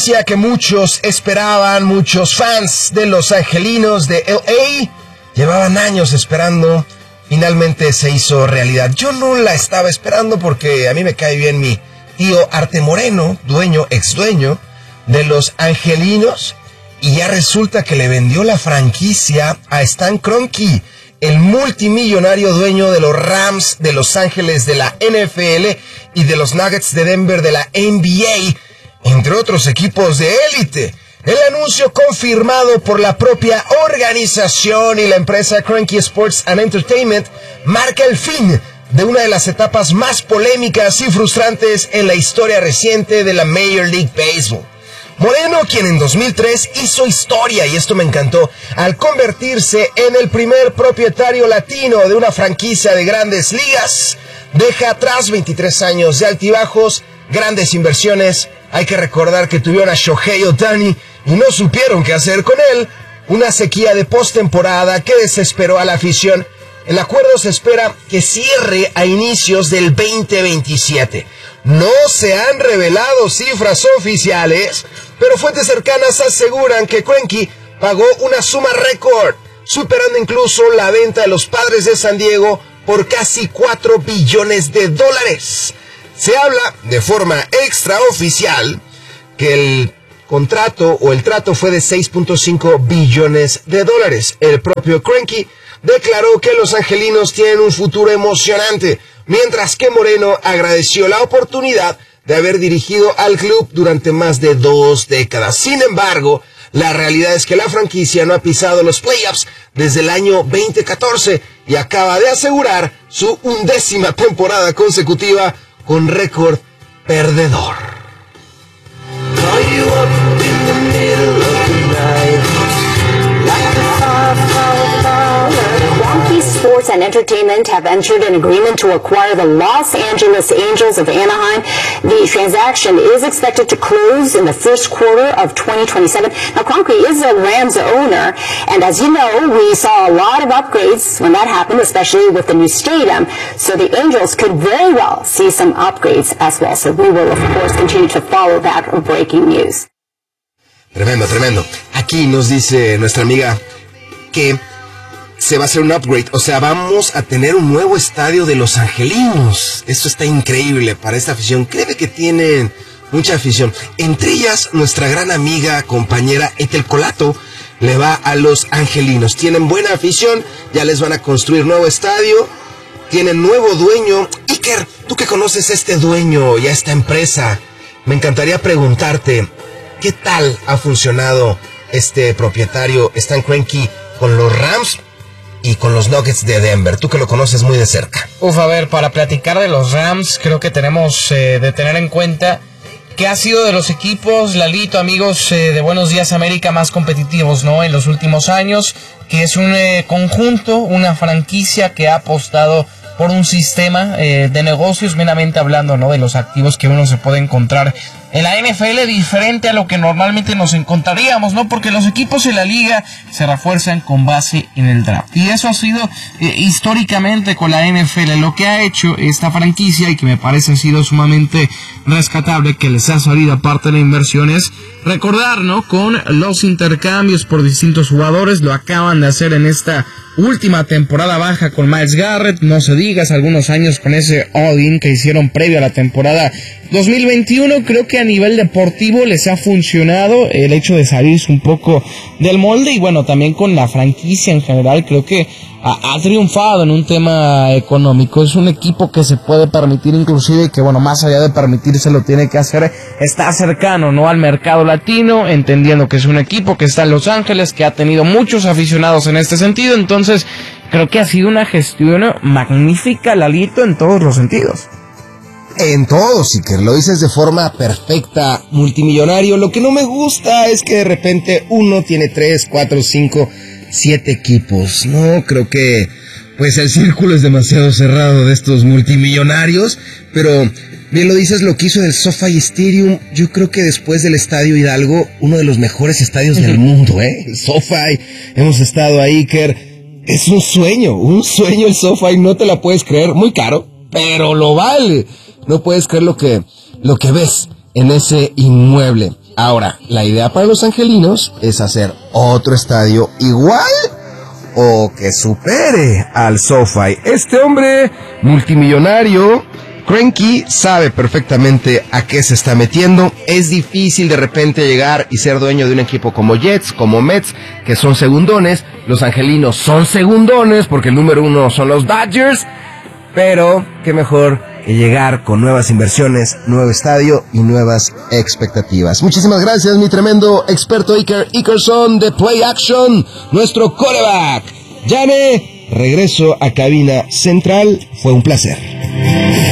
franquicia que muchos esperaban, muchos fans de los Angelinos de LA llevaban años esperando, finalmente se hizo realidad. Yo no la estaba esperando porque a mí me cae bien mi tío Arte Moreno, ex dueño de los Angelinos, y ya resulta que le vendió la franquicia a Stan Kroenke, el multimillonario dueño de los Rams de Los Ángeles de la NFL y de los Nuggets de Denver de la NBA, entre otros equipos de élite. El anuncio, confirmado por la propia organización y la empresa Kroenke Sports and Entertainment, marca el fin de una de las etapas más polémicas y frustrantes en la historia reciente de la Major League Baseball. Moreno, quien en 2003 hizo historia, y esto me encantó, al convertirse en el primer propietario latino de una franquicia de grandes ligas, deja atrás 23 años de altibajos, grandes inversiones. Hay que recordar que tuvieron a Shohei Ohtani y no supieron qué hacer con él, una sequía de postemporada que desesperó a la afición. El acuerdo se espera que cierre a inicios del 2027. No se han revelado cifras oficiales, pero fuentes cercanas aseguran que Kroenke pagó una suma récord, superando incluso la venta de los Padres de San Diego por casi $4 billones. Se habla de forma extraoficial que el contrato o el trato fue de $6.5 billones. El propio Kroenke declaró que los Angelinos tienen un futuro emocionante, mientras que Moreno agradeció la oportunidad de haber dirigido al club durante más de 2 décadas. Sin embargo, la realidad es que la franquicia no ha pisado los playoffs desde el año 2014 y acaba de asegurar su 11ª temporada consecutiva con récord perdedor. Kroenke Sports and Entertainment have entered an agreement to acquire the Los Angeles Angels of Anaheim. The transaction is expected to close in the first quarter of 2027. Now, Kroenke is a Rams owner, and as you know, we saw a lot of upgrades when that happened, especially with the new stadium. So the Angels could very well see some upgrades as well. So we will, of course, continue to follow that breaking news. Tremendo. Aquí nos dice nuestra amiga que se va a hacer un upgrade, o sea, vamos a tener un nuevo estadio de los Angelinos. Esto está increíble para esta afición. Créeme que tienen mucha afición. Entre ellas, nuestra gran amiga, compañera Ethel Colato, le va a los Angelinos. Tienen buena afición, ya les van a construir nuevo estadio, tienen nuevo dueño. Iker, tú que conoces a este dueño y a esta empresa, me encantaría preguntarte, ¿qué tal ha funcionado este propietario, Stan Kroenke, con los Rams y con los Nuggets de Denver? Tú que lo conoces muy de cerca. A ver, para platicar de los Rams, creo que tenemos de tener en cuenta que ha sido de los equipos, Lalito, amigos, de Buenos Días América, más competitivos, ¿no?, en los últimos años, que es un conjunto, una franquicia que ha apostado por un sistema de negocios, meramente hablando, ¿no?, de los activos que uno se puede encontrar en la NFL, diferente a lo que normalmente nos encontraríamos, ¿no? Porque los equipos en la liga se refuerzan con base en el draft. Y eso ha sido históricamente con la NFL. Lo que ha hecho esta franquicia, y que me parece ha sido sumamente rescatable, que les ha salido aparte de la inversión, es recordar, ¿no?, con los intercambios por distintos jugadores. Lo acaban de hacer en esta última temporada baja con Myles Garrett, no se digas, algunos años con ese all-in que hicieron previo a la temporada 2021. Creo que a nivel deportivo les ha funcionado el hecho de salirse un poco del molde, y bueno, también con la franquicia en general creo que ha triunfado en un tema económico. Es un equipo que se puede permitir, inclusive, que bueno, más allá de permitirse lo tiene que hacer, está cercano, ¿no?, al mercado latino, entendiendo que es un equipo que está en Los Ángeles, que ha tenido muchos aficionados en este sentido. Entonces creo que ha sido una gestión magnífica, Lalito, en todos los sentidos. En todo, Iker, lo dices de forma perfecta, multimillonario. Lo que no me gusta es que de repente uno tiene 3, 4, 5, 7 equipos. No, creo que pues el círculo es demasiado cerrado de estos multimillonarios, pero bien lo dices, lo que hizo del SoFi Stadium, yo creo que después del Estadio Hidalgo, uno de los mejores estadios del mundo, el SoFi, hemos estado ahí, Iker, es un sueño el SoFi, no te la puedes creer, muy caro, pero lo vale. No puedes creer lo que ves en ese inmueble. Ahora, la idea para los angelinos es hacer otro estadio igual o que supere al SoFi. Este hombre multimillonario, Kroenke, sabe perfectamente a qué se está metiendo. Es difícil de repente llegar y ser dueño de un equipo como Jets, como Mets, que son segundones. Los angelinos son segundones porque el número 1 son los Dodgers. Pero qué mejor que llegar con nuevas inversiones, nuevo estadio y nuevas expectativas. Muchísimas gracias, mi tremendo experto Iker Ikerson de Play Action, nuestro quarterback. Yane, regreso a cabina central. Fue un placer.